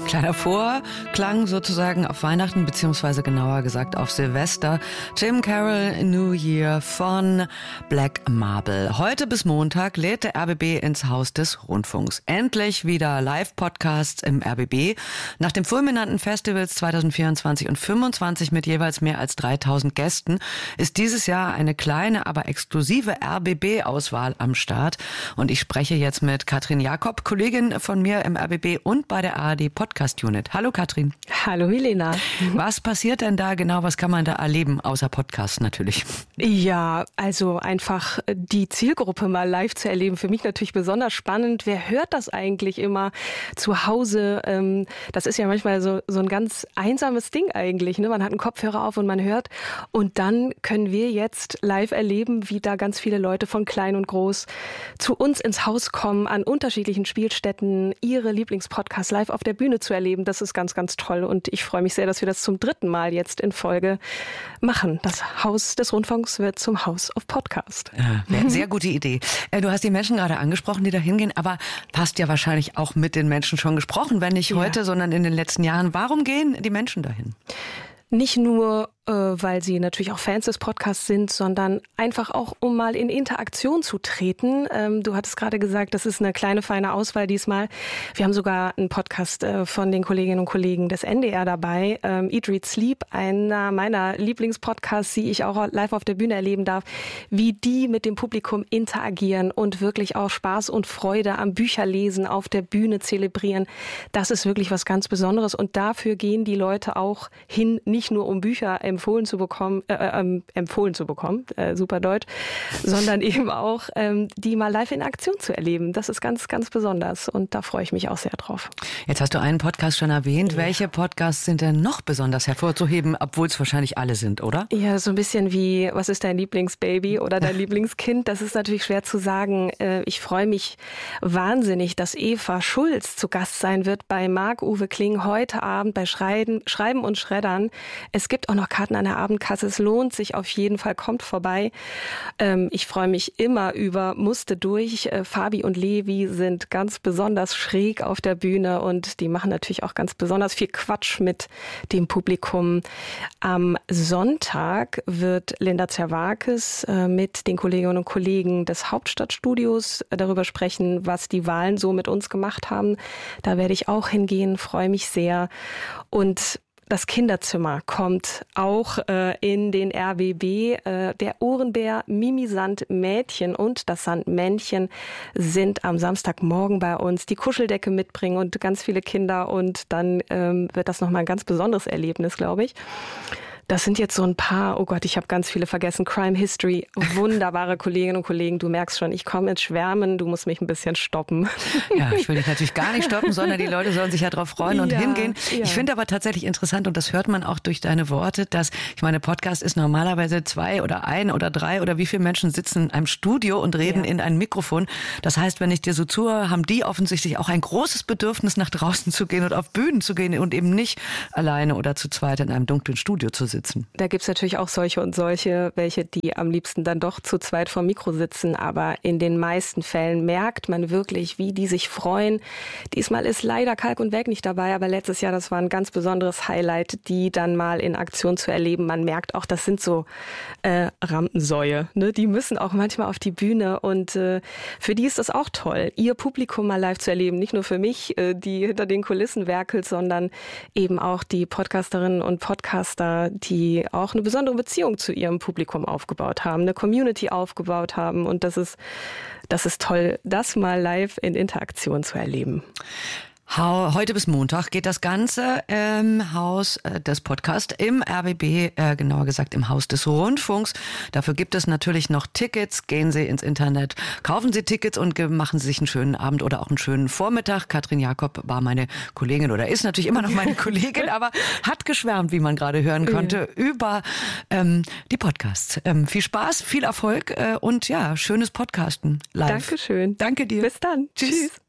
Kleiner Vorklang sozusagen auf Weihnachten, beziehungsweise genauer gesagt auf Silvester. Jim Carroll, New Year von Black Marble. Heute bis Montag lädt der RBB ins Haus des Rundfunks. Endlich wieder Live-Podcasts im RBB. Nach den fulminanten Festivals 2024 und 2025 mit jeweils mehr als 3000 Gästen ist dieses Jahr eine kleine, aber exklusive RBB-Auswahl am Start. Und ich spreche jetzt mit Katrin Jakob, Kollegin von mir im RBB und bei der ARD Podcast Unit. Hallo Katrin. Hallo Helena. Was passiert denn da genau? Was kann man da erleben, außer Podcasts natürlich? Ja, also einfach die Zielgruppe mal live zu erleben. Für mich natürlich besonders spannend. Wer hört das eigentlich immer zu Hause? Das ist ja manchmal so ein ganz einsames Ding eigentlich. Ne? Man hat einen Kopfhörer auf und man hört. Und dann können wir jetzt live erleben, wie da ganz viele Leute von klein und groß zu uns ins Haus kommen, an unterschiedlichen Spielstätten ihre Lieblingspodcasts live auf der Bühne zu erleben. Das ist ganz, ganz toll. Und ich freue mich sehr, dass wir das zum 3. Mal jetzt in Folge machen. Das Haus des Rundfunks wird zum Haus of Podcast. Ja, sehr gute Idee. Du hast die Menschen gerade angesprochen, die da hingehen, aber hast ja wahrscheinlich auch mit den Menschen schon gesprochen, wenn nicht heute, sondern in den letzten Jahren. Warum gehen die Menschen dahin? Nicht nur, weil sie natürlich auch Fans des Podcasts sind, sondern einfach auch, um mal in Interaktion zu treten. Du hattest gerade gesagt, das ist eine kleine, feine Auswahl diesmal. Wir haben sogar einen Podcast von den Kolleginnen und Kollegen des NDR dabei. Eat, Read, Sleep, einer meiner Lieblingspodcasts, die ich auch live auf der Bühne erleben darf, wie die mit dem Publikum interagieren und wirklich auch Spaß und Freude am Bücherlesen auf der Bühne zelebrieren. Das ist wirklich was ganz Besonderes und dafür gehen die Leute auch hin, nicht nur um Bücher empfohlen zu bekommen, super Deutsch, sondern eben auch die mal live in Aktion zu erleben. Das ist ganz, ganz besonders und da freue ich mich auch sehr drauf. Jetzt hast du einen Podcast schon erwähnt. Ja. Welche Podcasts sind denn noch besonders hervorzuheben, obwohl es wahrscheinlich alle sind, oder? Ja, so ein bisschen wie, was ist dein Lieblingsbaby oder dein Lieblingskind? Das ist natürlich schwer zu sagen. Ich freue mich wahnsinnig, dass Eva Schulz zu Gast sein wird bei Marc-Uwe Kling heute Abend bei Schreiben und Schreddern. Es gibt auch noch Karten an der Abendkasse. Es lohnt sich auf jeden Fall. Kommt vorbei. Ich freue mich immer über Musste durch. Fabi und Levi sind ganz besonders schräg auf der Bühne und die machen natürlich auch ganz besonders viel Quatsch mit dem Publikum. Am Sonntag wird Linda Zerwakis mit den Kolleginnen und Kollegen des Hauptstadtstudios darüber sprechen, was die Wahlen so mit uns gemacht haben. Da werde ich auch hingehen, freue mich sehr. Und das Kinderzimmer kommt auch in den RBB. Der Ohrenbär, Mimi Sandmädchen und das Sandmännchen sind am Samstagmorgen bei uns. Die Kuscheldecke mitbringen und ganz viele Kinder und dann wird das nochmal ein ganz besonderes Erlebnis, glaube ich. Das sind jetzt so ein paar, oh Gott, ich habe ganz viele vergessen. Crime History, wunderbare Kolleginnen und Kollegen. Du merkst schon, ich komme ins Schwärmen, du musst mich ein bisschen stoppen. Ja, ich will dich natürlich gar nicht stoppen, sondern die Leute sollen sich ja drauf freuen und hingehen. Ja. Ich finde aber tatsächlich interessant, und das hört man auch durch deine Worte, dass, ich meine, Podcast ist normalerweise 2 oder 1 oder 3 oder wie viele Menschen sitzen in einem Studio und reden in ein Mikrofon. Das heißt, wenn ich dir so zuhöre, haben die offensichtlich auch ein großes Bedürfnis, nach draußen zu gehen und auf Bühnen zu gehen und eben nicht alleine oder zu zweit in einem dunklen Studio zu sitzen. Da gibt's natürlich auch solche und solche, welche die am liebsten dann doch zu zweit vor dem Mikro sitzen. Aber in den meisten Fällen merkt man wirklich, wie die sich freuen. Diesmal ist leider Kalk und Welk nicht dabei, aber letztes Jahr, das war ein ganz besonderes Highlight, die dann mal in Aktion zu erleben. Man merkt auch, das sind so Rampensäue. Ne? Die müssen auch manchmal auf die Bühne und für die ist das auch toll, ihr Publikum mal live zu erleben. Nicht nur für mich, die hinter den Kulissen werkelt, sondern eben auch die Podcasterinnen und Podcaster, die auch eine besondere Beziehung zu ihrem Publikum aufgebaut haben, eine Community aufgebaut haben. Und das ist toll, das mal live in Interaktion zu erleben. Heute bis Montag geht das Ganze im Haus des Podcasts, im RBB, genauer gesagt im Haus des Rundfunks. Dafür gibt es natürlich noch Tickets. Gehen Sie ins Internet, kaufen Sie Tickets und machen Sie sich einen schönen Abend oder auch einen schönen Vormittag. Katrin Jakob war meine Kollegin oder ist natürlich immer noch meine Kollegin, aber hat geschwärmt, wie man gerade hören konnte, über die Podcasts. Viel Spaß, viel Erfolg und ja, schönes Podcasten live. Dankeschön. Danke dir. Bis dann. Tschüss.